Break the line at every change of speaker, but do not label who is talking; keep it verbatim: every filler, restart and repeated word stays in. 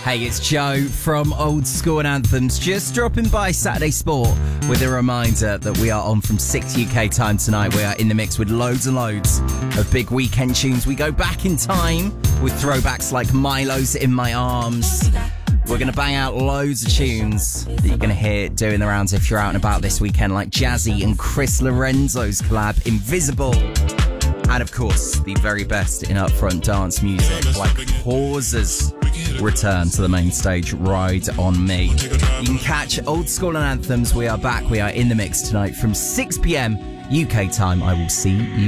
Hey, it's Joe from Old School and Anthems, just dropping by Saturday Sport with a reminder that we are on from six U K time tonight. We are in the mix with loads and loads of big weekend tunes. We go back in time with throwbacks like Milo's In My Arms. We're going to bang out loads of tunes that you're going to hear doing the rounds if you're out and about this weekend, like Jazzy and Chris Lorenzo's collab, Invisible. And of course, the very best in upfront dance music, like Pause's return to the main stage, Ride On Me. You can catch Old School and Anthems. We are back. We are in the mix tonight from six p.m. U K time. I will see you